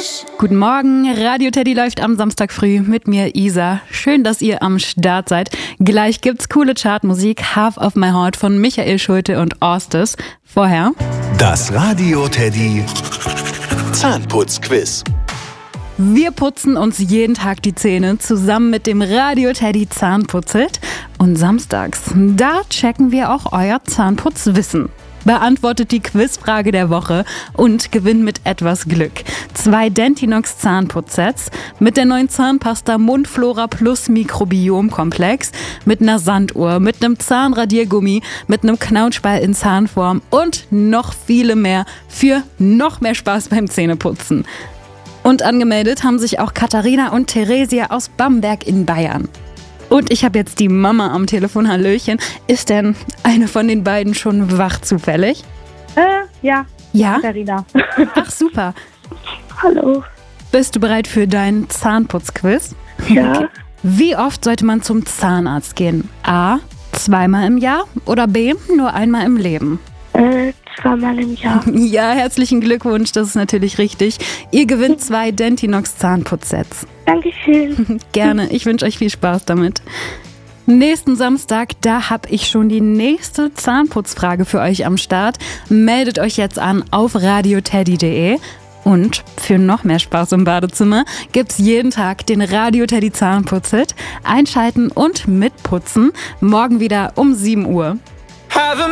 Guten Morgen, Radio Teddy läuft am Samstag früh mit mir, Isa. Schön, dass ihr am Start seid. Gleich gibt's coole Chartmusik, Half of My Heart von Michael Schulte und Orstes. Vorher das Radio Teddy Zahnputzquiz. Wir putzen uns jeden Tag die Zähne zusammen mit dem Radio Teddy Zahnputzelt. Und samstags, da checken wir auch euer Zahnputzwissen. Beantwortet die Quizfrage der Woche und gewinnt mit etwas Glück 2 Dentinox Zahnputzsets mit der neuen Zahnpasta Mundflora Plus Mikrobiomkomplex, mit einer Sanduhr, mit einem Zahnradiergummi, mit einem Knautschball in Zahnform und noch viele mehr für noch mehr Spaß beim Zähneputzen. Und angemeldet haben sich auch Katharina und Theresia aus Bamberg in Bayern. Und ich habe jetzt die Mama am Telefon. Hallöchen. Ist denn eine von den beiden schon wach zufällig? Ja. Ja? Katharina. Ach, super. Hallo. Bist du bereit für dein Zahnputzquiz? Ja. Okay. Wie oft sollte man zum Zahnarzt gehen? A, 2-mal im Jahr oder B, nur einmal im Leben? 2-mal im Jahr. Ja, herzlichen Glückwunsch, das ist natürlich richtig. Ihr gewinnt 2 Dentinox Zahnputzsets. Dankeschön. Gerne, ich wünsche euch viel Spaß damit. Nächsten Samstag, da habe ich schon die nächste Zahnputzfrage für euch am Start. Meldet euch jetzt an auf radioteddy.de. Und für noch mehr Spaß im Badezimmer gibt's jeden Tag den Radio Teddy Zahnputzelt. Einschalten und mitputzen. Morgen wieder um 7 Uhr.